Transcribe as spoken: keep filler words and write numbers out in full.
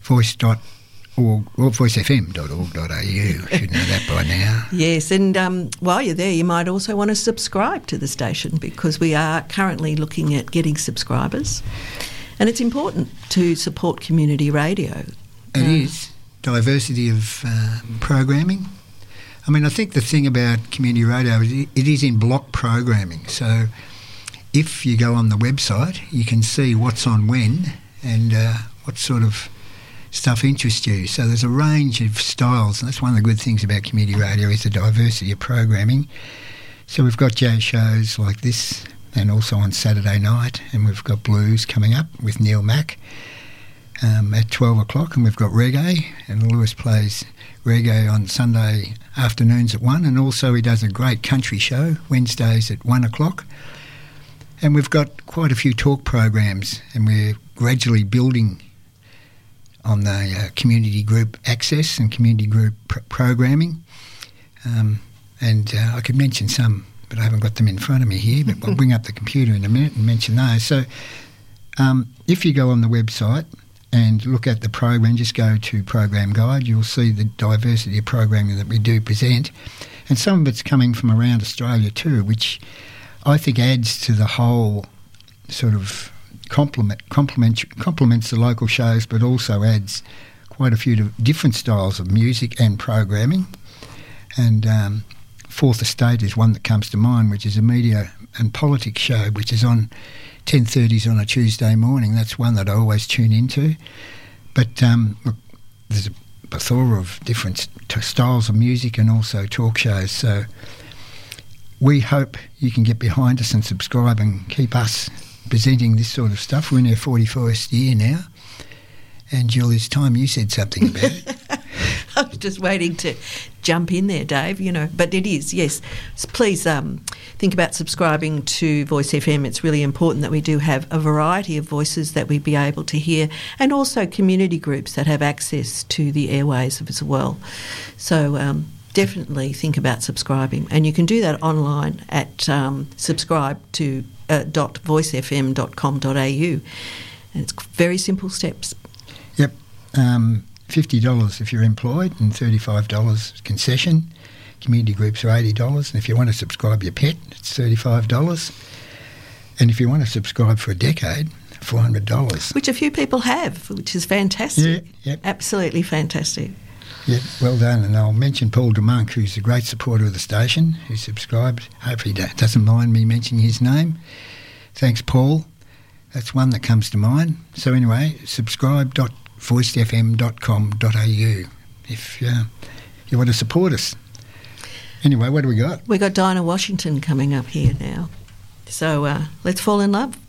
voice dot org or voice f m dot org dot a u. I should know that by now. Yes, and um, while you're there, you might also want to subscribe to the station, because we are currently looking at getting subscribers, and it's important to support community radio. It um, is. Diversity of uh, programming. I mean, I think the thing about community radio is it is in block programming. So if you go on the website, you can see what's on when and uh, what sort of stuff interests you. So there's a range of styles, and that's one of the good things about community radio is the diversity of programming. So we've got jazz shows like this, and also on Saturday night, and we've got blues coming up with Neil Mack um, at twelve o'clock, and we've got reggae, and Lewis plays reggae on Sunday afternoons at one, and also he does a great country show Wednesdays at one o'clock. And we've got quite a few talk programs, and we're gradually building on the uh, community group access and community group pr- programming. Um, and uh, I could mention some, but I haven't got them in front of me here, but I'll bring up the computer in a minute and mention those. So um, if you go on the website and look at the program, just go to Program Guide, you'll see the diversity of programming that we do present. And some of it's coming from around Australia too, which I think adds to the whole sort of complement, complement, complements the local shows, but also adds quite a few different styles of music and programming. And um, Fourth Estate is one that comes to mind, which is a media and politics show, which is on ten thirties on a Tuesday morning. That's one that I always tune into. But um, look, there's a plethora of different t- styles of music and also talk shows. So we hope you can get behind us and subscribe and keep us presenting this sort of stuff. We're in our forty-first year now. And Jill, it's time you said something about it. I was just waiting to jump in there, Dave, you know. But it is, yes. So please um, think about subscribing to Voice F M. It's really important that we do have a variety of voices that we be able to hear, and also community groups that have access to the airways as well. So um, definitely think about subscribing. And you can do that online at um, subscribe to uh, dot voice f m dot com dot a u. And it's very simple steps. Yep. Um, fifty dollars if you're employed and thirty-five dollars concession. Community groups are eighty dollars. And if you want to subscribe your pet, it's thirty-five dollars. And if you want to subscribe for a decade, four hundred dollars. Which a few people have, which is fantastic. Yeah, yep. Absolutely fantastic. Yep, well done. And I'll mention Paul DeMonk, who's a great supporter of the station, who subscribed. Hopefully he doesn't mind me mentioning his name. Thanks, Paul. That's one that comes to mind. So anyway, subscribe dot voice f m dot com dot a u if uh, you want to support us. Anyway, what do we got? We got Dinah Washington coming up here now. So uh, let's fall in love.